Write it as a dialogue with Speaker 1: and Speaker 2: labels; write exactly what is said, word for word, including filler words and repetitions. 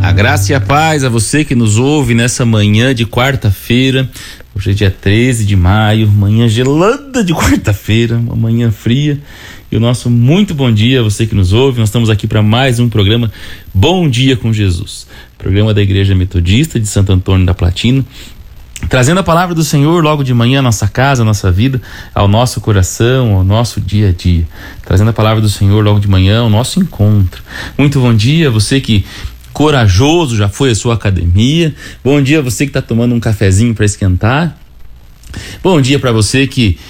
Speaker 1: A graça e a paz a você que nos ouve nessa manhã de quarta-feira. Hoje é dia treze de maio, manhã gelada de quarta-feira, uma manhã fria. E o nosso muito bom dia a você que nos ouve. Nós estamos aqui para mais um programa Bom Dia com Jesus, programa da Igreja Metodista de Santo Antônio da Platina, trazendo a palavra do Senhor logo de manhã à nossa casa, à nossa vida, ao nosso coração, ao nosso dia a dia. Trazendo a palavra do Senhor logo de manhã ao nosso encontro. Muito bom dia a você que corajoso já foi à sua academia. Bom dia a você que está tomando um cafezinho para esquentar. Bom dia para você que